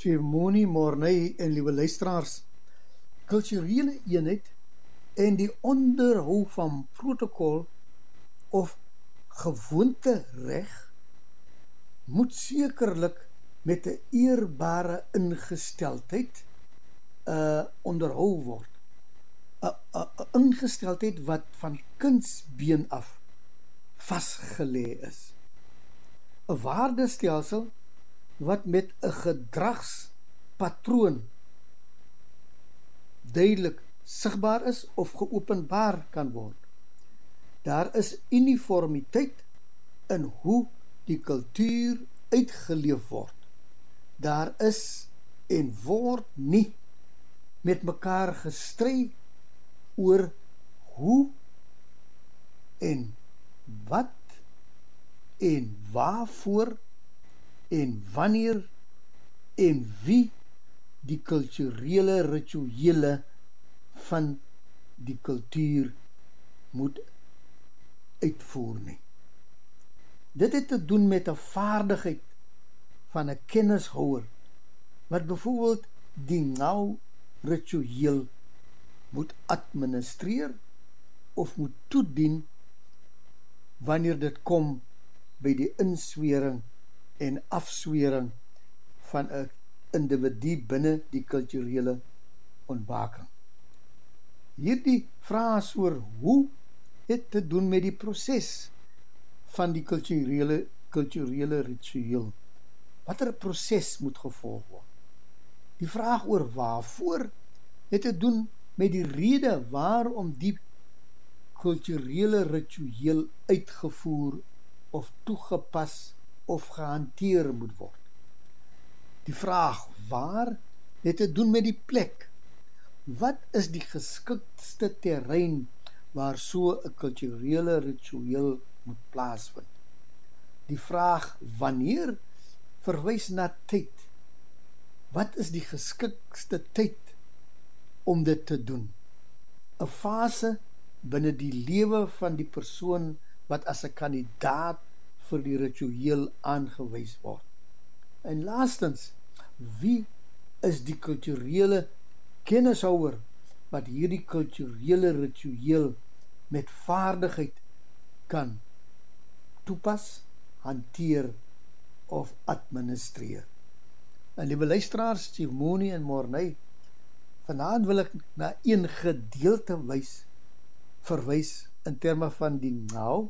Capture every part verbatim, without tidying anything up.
Chief Moenie, Morney en liewe luisteraars, kulturele eenheid en die onderhou van protokol of gewoonte reg moet sekerlik met 'n eerbare ingesteldheid uh, onderhou word. 'n ingesteldheid wat van kindsbeen af vasgelê is. 'n Waardestelsel wat met 'n gedragspatroon duidelik sigbaar is of geopenbaar kan word. Daar is uniformiteit in hoe die kultuur uitgeleef word. Daar is en word nie met mekaar gestry oor hoe en wat en waarvoor en wanneer en wie die kulturele rituele van die kultuur moet uitvoer nie. Dit het te doen met 'n vaardigheid van 'n kennishouer wat byvoorbeeld die nou ritueel moet administreer of moet toedien wanneer dit kom by die inswering en afswering van 'n individu binne die kulturele ontwaking. Hierdie vraag oor hoe het te doen met die proses van die kulturele, kulturele ritueel. Watter proses moet gevolg word? Die vraag oor waarvoor het te doen met die rede waarom die kulturele ritueel uitgevoer of toegepas of gehanteer moet word. Die vraag waar het te doen met die plek. Wat is die geskiktste terrein waar so 'n kulturele ritueel moet plaasvind? Die vraag wanneer verwys na tyd. Wat is die geskikste tyd om dit te doen? 'n Fase binne die lewe van die persoon wat as 'n kandidaat vir die ritueel aangewys word. En laastens, wie is die kulturele kennishouer wat hierdie kulturele ritueel met vaardigheid kan toepas, hanteer of administreer? En liewe luisteraars, Chief Moenie en Morney, vanaand wil ek na een gedeelte wys, verwys in terme van die nou,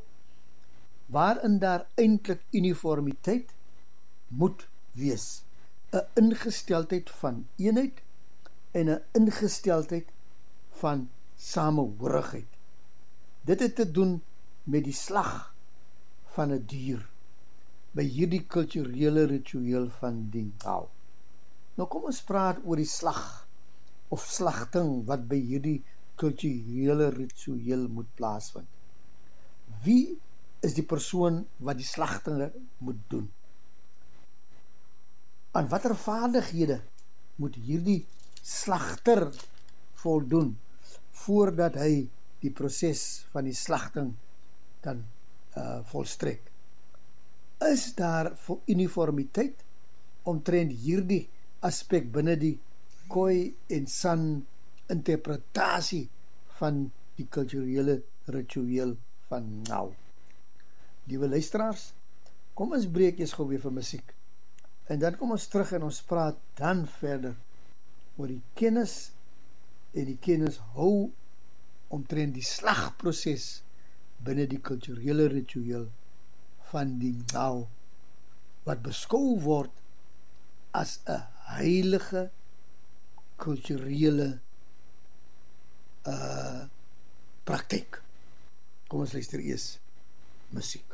waarin daar eintlik uniformiteit moet wees. 'n Ingesteldheid van eenheid en 'n ingesteldheid van samehorigheid. Dit het te doen met die slag van 'n dier by hierdie kulturele ritueel van die nou. Nou kom ons praat oor die slag of slagting wat by hierdie kulturele ritueel moet plaasvind. Wie is die persoon wat die slagtinge moet doen? Aan watter vaardighede moet hierdie slagter voldoen voordat hy die proses van die slagting kan uh, volstrek? Is daar uniformiteit omtrent hierdie aspek binne die Khoi en San interpretasie van die kulturele ritueel van nou? Liewe luisteraars, kom ons breek eers gou weer vir musiek. En dan kom ons terug en ons praat dan verder oor die kennis en die kennis hou omtrent die slagproses binne die kulturele ritueel van die nou, wat beskou word as 'n heilige kulturele uh, praktyk. Kom ons luister eers musiek.